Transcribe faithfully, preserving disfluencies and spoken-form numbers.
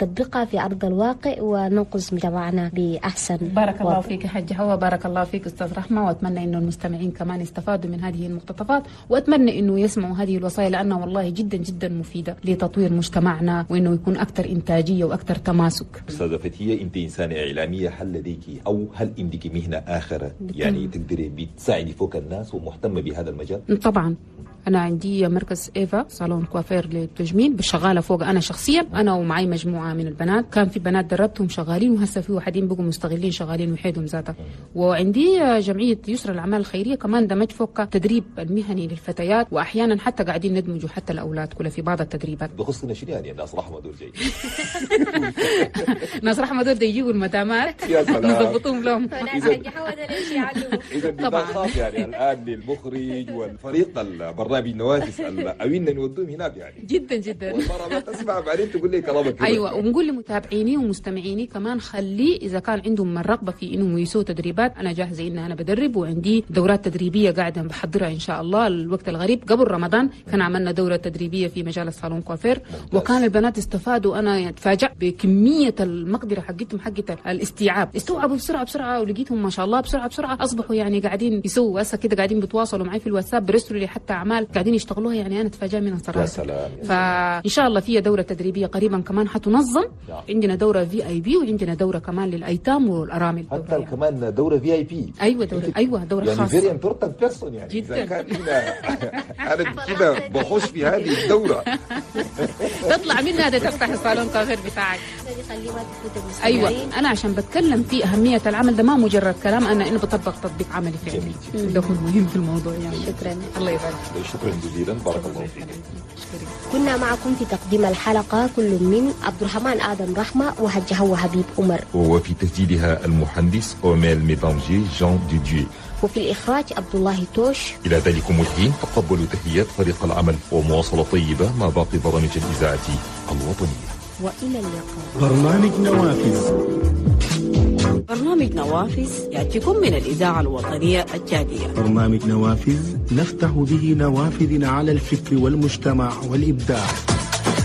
نطبقها في أرض الواقع وننقذ مجتمعنا بأحسن. بارك الله فيك حاج هوا، بارك الله فيك أستاذ رحمة، وأتمنى إنه المستمعين كمان يستفادوا من هذه المقتطفات، وأتمنى إنه يسمعوا هذه الوصايا لأنها والله جدا جدا مفيدة لتطوير مجتمعنا وإنه يكون أكثر إنتاجية وأكثر تماسك. أستاذة فتحية، أنت إنسانة إعلامية، هل لديك أو هل عندك مهنة آخرة يعني تقدري بتساعدي فوق الناس ومهتمة بهذا المجال؟ طبعا أنا عندي مركز إيفا صالون كوافير للتجميل، شغالة فوق أنا شخصيا، أنا ومعي مجموعة من البنات، كان في بنات دربتهم شغالين وهسه في واحدين بقوا مستغلين شغالين وحيدهم ذاتها. وعندي جمعية يسرى الأعمال الخيرية كمان دمج فوق تدريب المهني للفتيات، وأحيانا حتى قاعدين ندمجوا حتى الأولاد كلها في بعض التدريبات. بخصنا شنو يعني ناس رحمة دول جاي ناس رحمة دول يجيبوا المدامات نضبطهم لهم. إذا طبعا يعني الآن للمخرج والفريق البرنامج نوافذ أوينا نودوهم هناك يعني جدا جدا. والمرة ما تسمع بعدين تقول لي كلامك. أيوة، ونقول لمتابعيني ومستمعيني كمان خلي إذا كان عندهم الرغبة في إنهم يسووا تدريبات، أنا جاهزة إن أنا بدرب، وعندي دورات تدريبية قاعدة بحضرها إن شاء الله الوقت الغريب. قبل رمضان كان عملنا دورة تدريبية في مجال الصالون كوافير، وكان البنات استفادوا. أنا تفاجأت بكمية المقدرة حقتهم حقت الاستيعاب، استوعبوا بسرعة بسرعة، ولقيتهم ما شاء الله بسرعة بسرعة أصبحوا يعني قاعدين يسووا هسه كده، قاعدين بيتواصلوا معي في الواتساب، برسلوا لي حتى أعمال قاعدين يشتغلوها. يعني أنا تفاجأت منها صراحة. يا سلام. فإن شاء الله في دورة تدريبية قريبا كمان حتنظم. عندنا دورة في اي بي، وعندنا دورة كمان للأيتام والأرامل. حتى يعني. كمان دورة في اي بي. أيوة دورة أيوة دورة يعني خاصة. very important person يعني. جدا. إذا كان هنا أنا كده بخش في هذه الدورة تطلع منها ده تفتح الصالون كافير بتاعك. أيوة، أنا عشان بتكلم في أهمية العمل ده ما مجرد كلام، أنا أنا بطبق تطبيق عملي فعلي. ده هو المهم في الموضوع يعني. شكرا. الله يبارك. شكرا جزيلا، بارك الله فيك. كنا معكم في تقديم الحلقة كل من عبد الرحمن آدم رحمة وحج هوا حبيب عمر، وفي تسجيلها المهندس أوميل ميدانجي جان ديديو، وفي الإخراج عبد الله توش. إلى ذلكم الحين تقبلوا تحيات فريق العمل ومواصلة طيبة مع باقي برامج الإذاعة الوطنية. وإلى اللقاء. برنامج نوافذ. برنامج نوافذ يأتيكم من الإذاعة الوطنية الجادية. برنامج نوافذ نفتح به نوافذ على الفكر والمجتمع والإبداع.